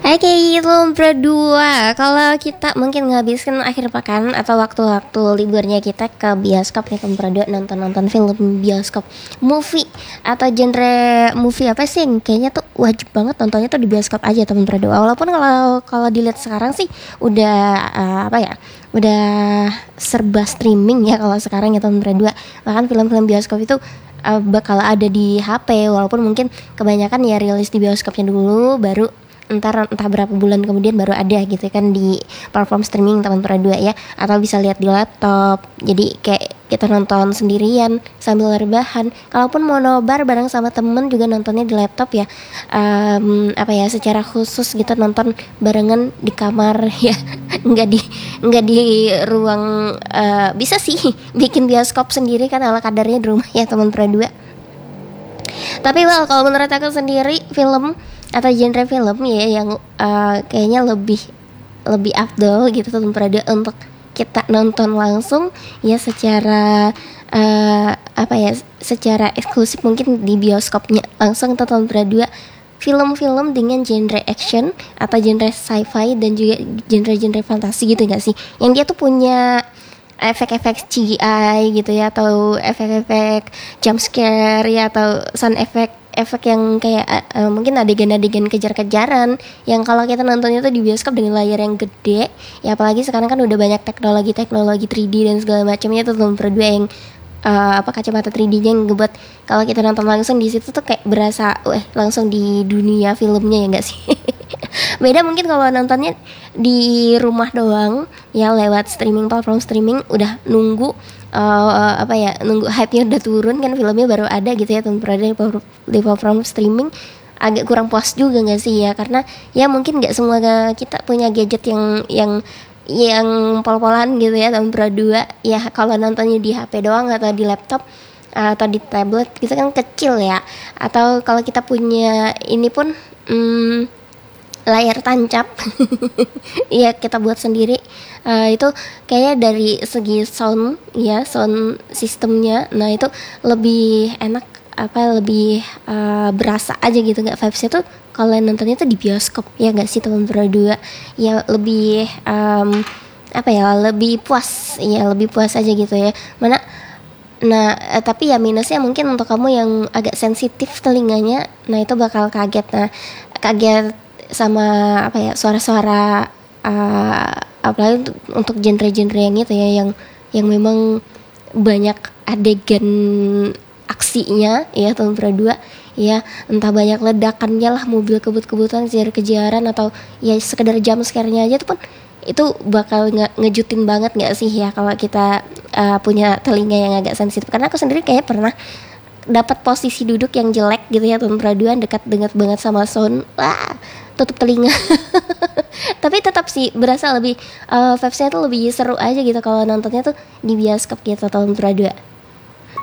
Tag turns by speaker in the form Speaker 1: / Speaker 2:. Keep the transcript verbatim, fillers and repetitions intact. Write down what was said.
Speaker 1: Oke, itu berdua. Kalau kita mungkin ngabisin akhir pekan atau waktu-waktu liburnya kita ke bioskop ya, berdua nonton-nonton film bioskop, movie atau genre movie apa sih yang kayaknya tuh wajib banget nontonnya tuh di bioskop aja teman berdua. Walaupun kalau kalau dilihat sekarang sih udah uh, apa ya, udah serba streaming ya kalau sekarang ya teman berdua. Bahkan film-film bioskop itu uh, bakal ada di H P, walaupun mungkin kebanyakan ya rilis di bioskopnya dulu baru entar entah berapa bulan kemudian baru ada gitu kan di platform streaming teman berdua ya, atau bisa lihat di laptop. Jadi kayak kita nonton sendirian sambil rebahan. Kalaupun mau nobar bareng sama temen juga nontonnya di laptop ya, um, apa ya secara khusus gitu nonton barengan di kamar ya, nggak di nggak di ruang. Uh, bisa sih bikin bioskop sendiri kan ala kadarnya di rumah ya teman berdua. Tapi well kalau menurut aku sendiri film atau genre film ya yang uh, kayaknya lebih lebih afdol gitu teman berdua untuk kita nonton langsung ya secara uh, apa ya secara eksklusif mungkin di bioskopnya langsung teman berdua, film-film dengan genre action atau genre sci-fi dan juga genre-genre fantasi gitu gak sih, yang dia tuh punya efek-efek C G I gitu ya, atau efek-efek jump scare ya, atau sound effect efek yang kayak uh, mungkin adegan-adegan kejar-kejaran yang kalau kita nontonnya tuh di bioskop dengan layar yang gede ya, apalagi sekarang kan udah banyak teknologi-teknologi tiga D dan segala macamnya tuh teman berdua yang uh, apa kacamata tiga D-nya yang ngebuat kalau kita nonton langsung di situ tuh kayak berasa eh langsung di dunia filmnya ya enggak sih. Beda mungkin kalau nontonnya di rumah doang ya lewat streaming, platform streaming udah nunggu uh, apa ya nunggu hype-nya udah turun kan filmnya baru ada gitu ya teman berdua di platform streaming, agak kurang puas juga nggak sih ya, karena ya mungkin nggak semua kita punya gadget yang yang yang pol-polan gitu ya teman berdua ya, kalau nontonnya di H P doang atau di laptop atau di tablet gitu kan kecil ya, atau kalau kita punya ini pun hmm, layar tancap ya kita buat sendiri, uh, itu kayaknya dari segi sound ya sound sistemnya nah itu lebih enak apa lebih uh, berasa aja gitu, nggak vibesnya tuh kalau nontonnya tuh di bioskop ya nggak sih teman berdua ya, lebih um, apa ya lebih puas ya lebih puas aja gitu ya mana. Nah eh, tapi ya minusnya mungkin untuk kamu yang agak sensitif telinganya, nah itu bakal kaget nah kaget sama apa ya suara-suara uh, apalagi untuk, untuk genre-genre yang itu ya yang yang memang banyak adegan aksinya ya teman berdua ya, entah banyak ledakannya lah, mobil kebut-kebutan, kejar-kejaran, atau ya sekedar jump scare-nya aja tuh pun itu bakal nge- ngejutin banget nggak sih ya kalau kita uh, punya telinga yang agak sensitif. Karena aku sendiri kayak pernah dapat posisi duduk yang jelek gitu ya teman berdua, dekat dekat banget sama sound, wah tutup telinga. Tapi tetap sih berasa lebih uh, vibes-nya tuh lebih seru aja gitu kalau nontonnya tuh di bioskop gitu teman berdua.